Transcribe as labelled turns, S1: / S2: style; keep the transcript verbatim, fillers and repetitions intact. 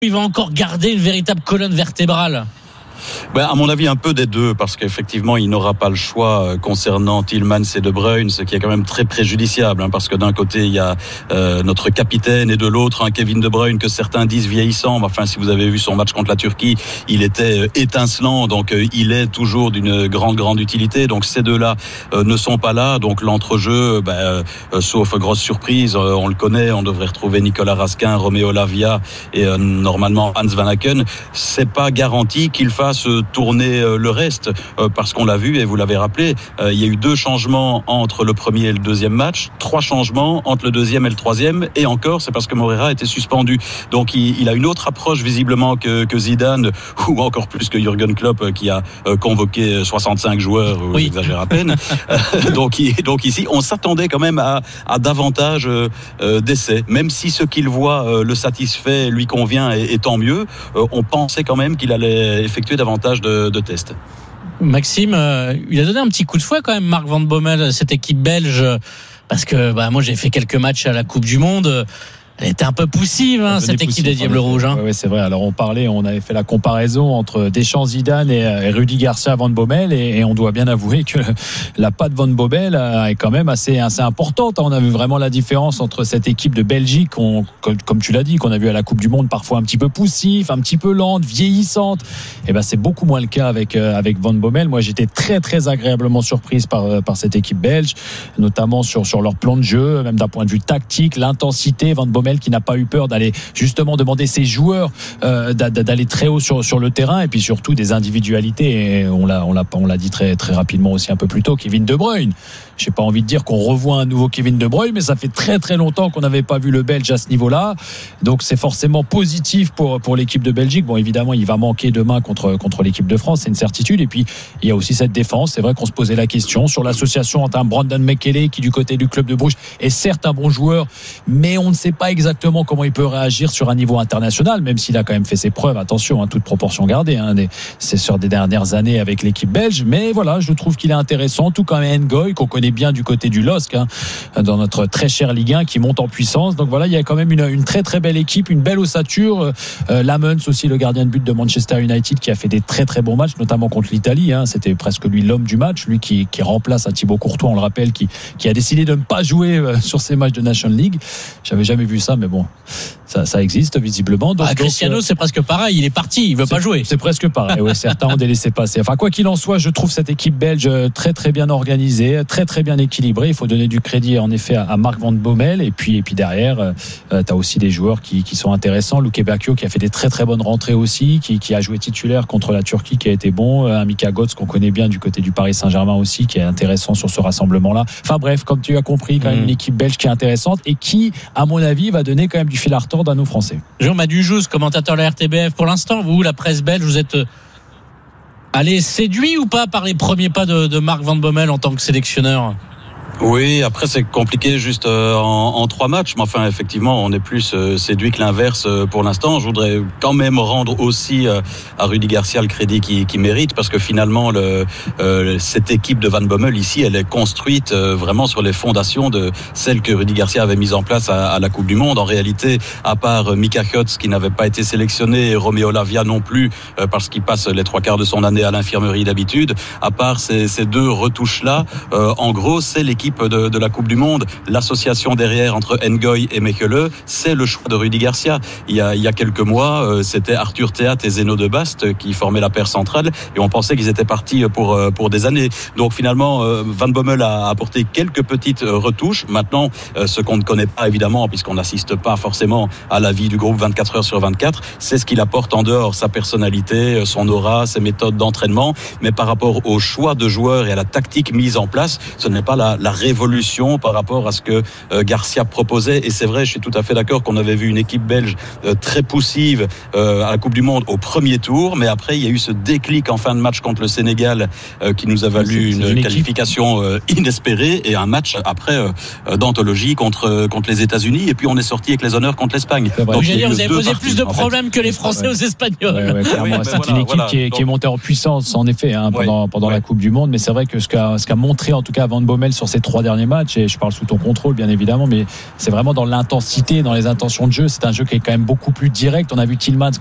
S1: il va encore garder une véritable colonne vertébrale?
S2: Ben, à mon avis, un peu des deux, parce qu'effectivement, il n'aura pas le choix concernant Tielemans et De Bruyne, ce qui est quand même très préjudiciable, hein, parce que d'un côté, il y a euh, notre capitaine et de l'autre, un Kevin De Bruyne que certains disent vieillissant. Enfin, si vous avez vu son match contre la Turquie, il était étincelant, donc euh, il est toujours d'une grande, grande utilité. Donc ces deux-là euh, ne sont pas là. Donc l'entrejeu, ben, euh, sauf grosse surprise, euh, on le connaît, on devrait retrouver Nicolas Raskin, Romeo Lavia et euh, normalement Hans Van Aken. C'est pas garanti qu'il fasse tourner le reste, parce qu'on l'a vu et vous l'avez rappelé, il y a eu deux changements entre le premier et le deuxième match, trois changements entre le deuxième et le troisième, et encore c'est parce que Moreira était suspendu. Donc il, il a une autre approche visiblement que, que Zidane, ou encore plus que Jürgen Klopp, qui a convoqué soixante-cinq joueurs, oui. J'exagère à peine. donc, donc ici on s'attendait quand même à, à davantage d'essais, même si ce qu'il voit le satisfait, lui convient, et, et tant mieux. On pensait quand même qu'il allait effectuer davantage de, de tests.
S1: Maxime, euh, il a donné un petit coup de fouet quand même, Marc Van Bommel, cette équipe belge, parce que bah, moi j'ai fait quelques matchs à la Coupe du Monde. Elle était un peu poussive, hein, cette équipe des Diables Rouges. Hein.
S3: Oui, ouais, c'est vrai. Alors on parlait, on avait fait la comparaison entre Deschamps, Zidane et, et Rudi Garcia, Van Bommel, et, et on doit bien avouer que la patte Van Bommel est quand même assez, assez importante. On a vu vraiment la différence entre cette équipe de Belgique, on, comme, comme tu l'as dit, qu'on a vu à la Coupe du Monde, parfois un petit peu poussif, un petit peu lente, vieillissante. Et ben c'est beaucoup moins le cas avec avec Van Bommel. Moi, j'étais très très agréablement surprise par par cette équipe belge, notamment sur sur leur plan de jeu, même d'un point de vue tactique, l'intensité. Van Bommel qui n'a pas eu peur d'aller justement demander ses joueurs euh, d'aller très haut sur, sur le terrain, et puis surtout des individualités, et on l'a, on l'a, on l'a dit très, très rapidement aussi un peu plus tôt, Kevin De Bruyne. Je n'ai pas envie de dire qu'on revoit un nouveau Kevin De Bruyne, mais ça fait très très longtemps qu'on n'avait pas vu le Belge à ce niveau-là, donc c'est forcément positif pour, pour l'équipe de Belgique. Bon, évidemment il va manquer demain contre, contre l'équipe de France, c'est une certitude, et puis il y a aussi cette défense. C'est vrai qu'on se posait la question sur l'association entre un Brandon McKelly qui du côté du club de Bruges est certes un bon joueur, mais on ne sait pas exactement comment il peut réagir sur un niveau international, même s'il a quand même fait ses preuves, attention, hein, toute proportion gardée, hein, des, c'est sur des dernières années avec l'équipe belge, mais voilà, je trouve qu'il est intéressant, tout comme Ngoy, qu'on connaît bien du côté du L O S C, hein, dans notre très cher Ligue un, qui monte en puissance. Donc voilà, il y a quand même une, une très très belle équipe, une belle ossature. euh, Lamens aussi, le gardien de but de Manchester United, qui a fait des très très bons matchs, notamment contre l'Italie, hein, c'était presque lui l'homme du match, lui qui, qui remplace un Thibaut Courtois, on le rappelle, qui, qui a décidé de ne pas jouer euh, sur ces matchs de National League. J'avais jamais vu ça, mais bon, ça, ça existe visiblement. Donc,
S1: ah, Cristiano, donc, euh, c'est presque pareil, il est parti, il veut pas jouer.
S3: C'est presque pareil, ouais, certains ont délaissé passer. Enfin, quoi qu'il en soit, je trouve cette équipe belge très très bien organisée, très très bien équilibrée. Il faut donner du crédit en effet à, à Marc Van Bommel, et puis, et puis derrière, euh, tu as aussi des joueurs qui, qui sont intéressants. Luke Bacchio qui a fait des très très bonnes rentrées aussi, qui, qui a joué titulaire contre la Turquie, qui a été bon. Un Mika Götze qu'on connaît bien du côté du Paris Saint-Germain aussi, qui est intéressant sur ce rassemblement-là. Enfin bref, comme tu as compris, quand même une équipe belge qui est intéressante et qui, à mon avis, va donner quand même du fil à retordre à nos Français.
S1: Jean-Madu Jousse, commentateur de la R T B F. Pour l'instant, vous, la presse belge, vous êtes allé séduit ou pas par les premiers pas de, de Marc Van Bommel en tant que sélectionneur ?
S2: Oui, après c'est compliqué juste euh, en, en trois matchs, mais enfin effectivement on est plus euh, séduit que l'inverse euh, pour l'instant. Je voudrais quand même rendre aussi euh, à Rudi Garcia le crédit qu'il qui mérite, parce que finalement le, euh, cette équipe de Van Bommel ici, elle est construite euh, vraiment sur les fondations de celle que Rudi Garcia avait mise en place à, à la Coupe du Monde. En réalité, à part Mika Götze qui n'avait pas été sélectionné, et Romeo Lavia non plus, euh, parce qu'il passe les trois quarts de son année à l'infirmerie d'habitude, à part ces, ces deux retouches-là, euh, en gros c'est l'équipe De, de la Coupe du Monde. L'association derrière entre Ngoy et Mekele, c'est le choix de Rudi Garcia. Il y a, il y a quelques mois, euh, c'était Arthur Théat et Zeno de Bast qui formaient la paire centrale, et on pensait qu'ils étaient partis pour, pour des années. Donc finalement, euh, Van Bommel a apporté quelques petites retouches. Maintenant, euh, ce qu'on ne connaît pas évidemment, puisqu'on n'assiste pas forcément à la vie du groupe vingt-quatre heures sur vingt-quatre, c'est ce qu'il apporte en dehors, sa personnalité, son aura, ses méthodes d'entraînement. Mais par rapport au choix de joueurs et à la tactique mise en place, ce n'est pas la, la révolution par rapport à ce que euh, Garcia proposait. Et c'est vrai, je suis tout à fait d'accord qu'on avait vu une équipe belge euh, très poussive euh, à la Coupe du Monde au premier tour, mais après il y a eu ce déclic en fin de match contre le Sénégal euh, qui nous a valu c'est, c'est une, une qualification euh, inespérée, et un match après euh, d'anthologie contre, contre les États-Unis, et puis on est sorti avec les honneurs contre l'Espagne.
S1: Donc, Donc, dire, vous avez posé parties, plus de problèmes fait. que les Français ouais. aux Espagnols.
S3: Ouais, ouais, oui, c'est voilà, une équipe voilà. qui, est, qui est montée en puissance en effet hein, pendant, ouais. pendant ouais. la Coupe du Monde, mais c'est vrai que ce qu'a, ce qu'a montré en tout cas Van Bommel sur ces ces trois derniers matchs, et je parle sous ton contrôle bien évidemment, mais c'est vraiment dans l'intensité, dans les intentions de jeu. C'est un jeu qui est quand même beaucoup plus direct. On a vu Tielemans